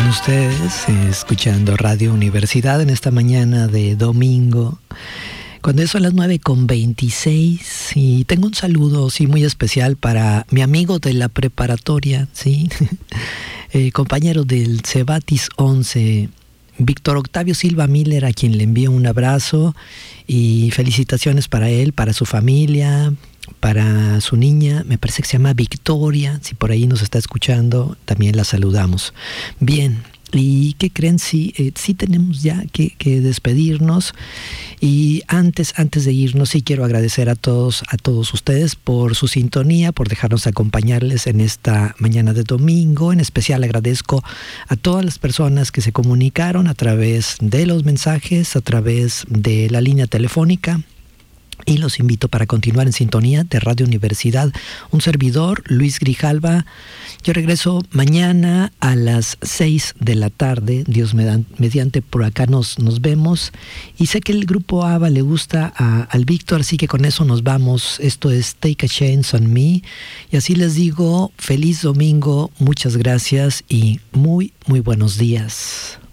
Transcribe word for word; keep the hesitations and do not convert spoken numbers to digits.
con ustedes, eh, escuchando Radio Universidad en esta mañana de domingo, cuando eso a las nueve con veintiséis, y tengo un saludo, sí, muy especial para mi amigo de la preparatoria, sí, eh, compañero del Cebatis once, Víctor Octavio Silva Miller, a quien le envío un abrazo y felicitaciones para él, para su familia, para su niña, me parece que se llama Victoria, si por ahí nos está escuchando, también la saludamos. Bien, ¿y qué creen? Sí, eh, sí tenemos ya que, que despedirnos, y antes, antes de irnos sí quiero agradecer a todos, a todos ustedes por su sintonía, por dejarnos acompañarles en esta mañana de domingo. En especial agradezco a todas las personas que se comunicaron a través de los mensajes, a través de la línea telefónica. Y los invito para continuar en sintonía de Radio Universidad. Un servidor, Luis Grijalva. Yo regreso mañana a las seis de la tarde. Dios mediante, por acá nos, nos vemos. Y sé que el grupo ABBA le gusta a, al Víctor, así que con eso nos vamos. Esto es Take a Chance on Me. Y así les digo, feliz domingo, muchas gracias y muy, muy buenos días.